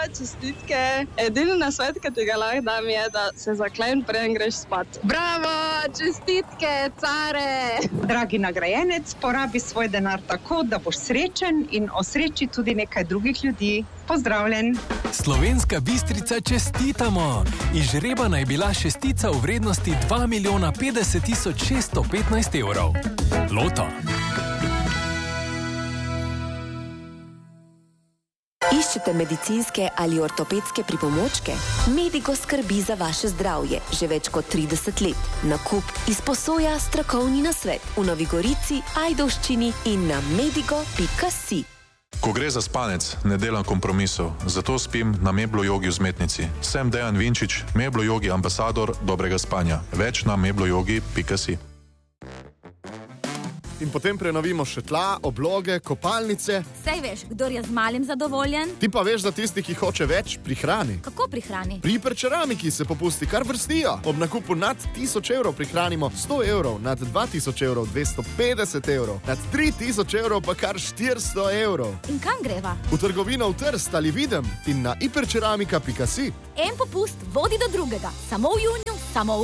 čestitke. Edini nasvet, ki ti ga lahko dam, je, da se zaklen, preden greš spat. Bravo, čestitke, care! Dragi nagrajenec, porabi svoj denar tako, da boš srečen in osreči tudi nekaj drugih ljudi. Pozdravljen! Slovenska Bistrica čestitamo! Izžrebana je bila šestica v vrednosti 2 50 615 evrov. Loto. Iščete medicinske ali ortopedske pripomočke? Medigo skrbi za vaše zdravje že več kot 30 let. Nakup, izposoja, strokovni nasvet v Novi Gorici, Ajdovščini in na medigo.si. Ko gre za spanec, ne delam kompromisov, zato spim na Meblo Jogi v Zmetnici. Sem Dejan Vinčič, Meblo Jogi ambasador dobrega spanja. Več na meblojogi.si. In potem prenovimo še tla, obloge, kopalnice. Sej veš, kdor je z malim zadovoljen. Ti pa veš za tisti, ki hoče več, prihrani. Kako prihrani? Pri Hiperceramiki se popusti kar vrstijo. Ob nakupu nad 1000 evrov prihranimo 100 evrov, nad 2000 evrov 250 evrov, nad 3000 evrov pa kar 400 evrov. In kam greva? V trgovino v Trst ali Videm in na hiperceramika.si. En popust vodi do drugega. Samo v juniju, samo v